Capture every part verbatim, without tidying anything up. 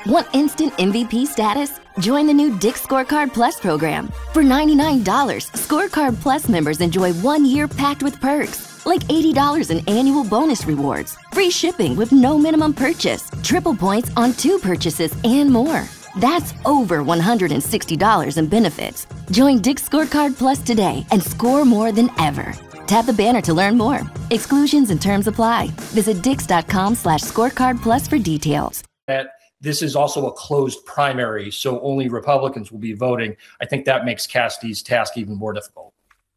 Want instant M V P status? Join the new Dick's Scorecard Plus program. For ninety-nine dollars, Scorecard Plus members enjoy one year packed with perks, like eighty dollars in annual bonus rewards, free shipping with no minimum purchase, triple points on two purchases, and more. That's over one hundred sixty dollars in benefits. Join Dick's Scorecard Plus today and score more than ever. Tap the banner to learn more. Exclusions and terms apply. Visit dix.com slash scorecard plus for details. That this is also a closed primary, so only Republicans will be voting. I think that makes Cassidy's task even more difficult.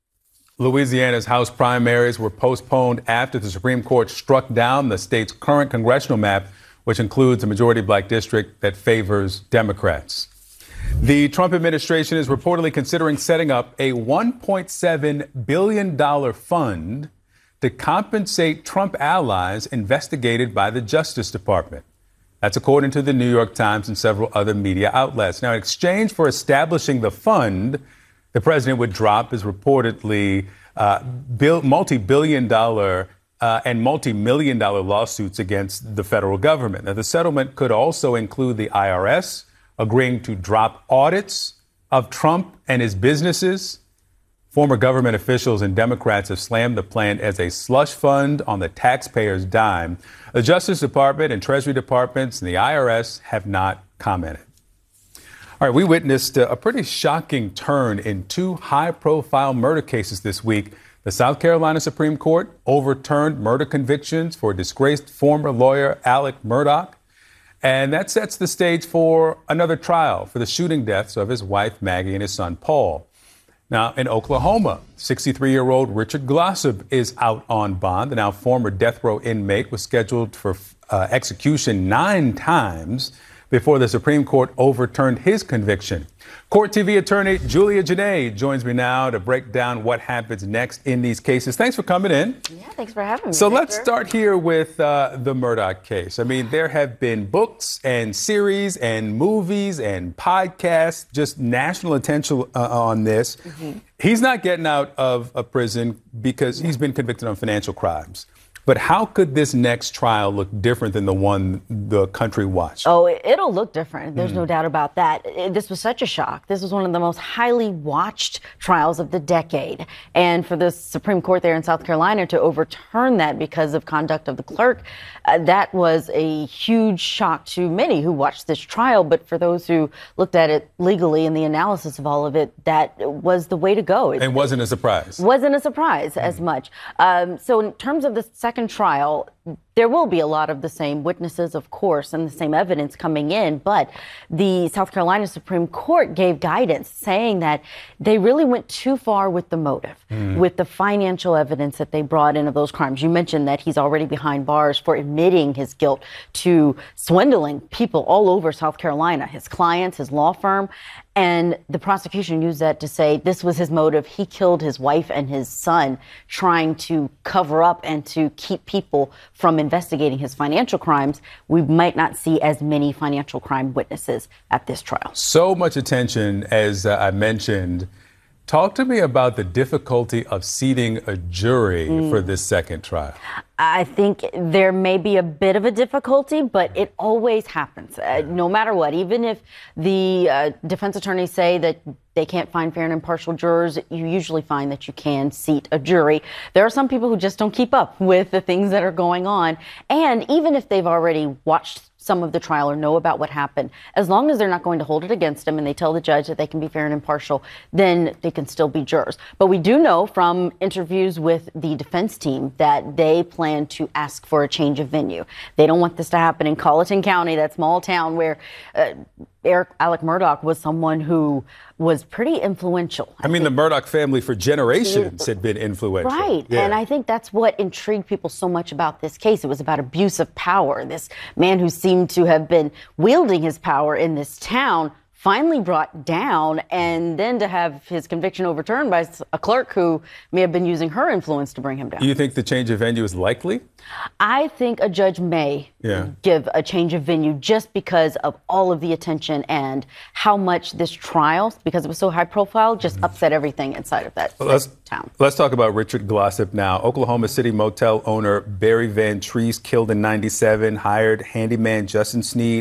Louisiana's House primaries were postponed after the Supreme Court struck down the state's current congressional map, which includes a majority black district that favors Democrats. The Trump administration is reportedly considering setting up a one point seven billion dollars fund to compensate Trump allies investigated by the Justice Department. That's according to the New York Times and several other media outlets. Now, in exchange for establishing the fund, the president would drop his reportedly uh, bill, multi-billion dollar uh, and multi-million dollar lawsuits against the federal government. Now, the settlement could also include the I R S agreeing to drop audits of Trump and his businesses. Former government officials and Democrats have slammed the plan as a slush fund on the taxpayers' dime. The Justice Department and Treasury Departments and the I R S have not commented. All right, we witnessed a pretty shocking turn in two high-profile murder cases this week. The South Carolina Supreme Court overturned murder convictions for disgraced former lawyer Alex Murdaugh. And that sets the stage for another trial for the shooting deaths of his wife, Maggie, and his son, Paul. Now, in Oklahoma, sixty-three-year-old Richard Glossip is out on bond. The now former death row inmate was scheduled for uh, execution nine times before the Supreme Court overturned his conviction. Court T V attorney Julia Janae joins me now to break down what happens next in these cases. Thanks for coming in. Yeah, thanks for having me. So Victor. Let's start here with uh, the Murdaugh case. I mean, there have been books and series and movies and podcasts, just national attention uh, on this. Mm-hmm. He's not getting out of a prison because he's been convicted on financial crimes. But how could this next trial look different than the one the country watched? Oh, it'll look different. There's Mm. no doubt about that. It- This was such a shock. This was one of the most highly watched trials of the decade. And for the Supreme Court there in South Carolina to overturn that because of conduct of the clerk, uh, that was a huge shock to many who watched this trial. But for those who looked at it legally and the analysis of all of it, that was the way to go. It And wasn't a surprise. wasn't a surprise as much. Um, so in terms of the second trial, there will be a lot of the same witnesses, of course, and the same evidence coming in. But the South Carolina Supreme Court gave guidance saying that they really went too far with the motive, Mm. with the financial evidence that they brought in of those crimes. You mentioned that he's already behind bars for admitting his guilt to swindling people all over South Carolina, his clients, his law firm. And the prosecution used that to say this was his motive. He killed his wife and his son trying to cover up and to keep people from investigating his financial crimes. We might not see as many financial crime witnesses at this trial. So much attention, as uh, I mentioned. Talk to me about the difficulty of seating a jury Mm. for this second trial. I think there may be a bit of a difficulty, but it always happens, uh, no matter what. Even if the uh, defense attorneys say that they can't find fair and impartial jurors, you usually find that you can seat a jury. There are some people who just don't keep up with the things that are going on. And even if they've already watched some of the trial or know about what happened, as long as they're not going to hold it against them and they tell the judge that they can be fair and impartial, then they can still be jurors. But we do know from interviews with the defense team that they plan to ask for a change of venue. They don't want this to happen in Colleton County, that small town where uh, Eric Alex Murdaugh was someone who was pretty influential. I mean, the Murdaugh family for generations had been influential. Right. Yeah. And I think that's what intrigued people so much about this case. It was about abuse of power. This man who seemed to have been wielding his power in this town finally brought down, and then to have his conviction overturned by a clerk who may have been using her influence to bring him down. You think the change of venue is likely? I think a judge may Yeah. give a change of venue just because of all of the attention and how much this trial, because it was so high profile, just upset everything inside of that Well, let's, town. let's talk about Richard Glossip now. Oklahoma City motel owner Barry Van Treese, killed in ninety-seven, hired handyman Justin Sneed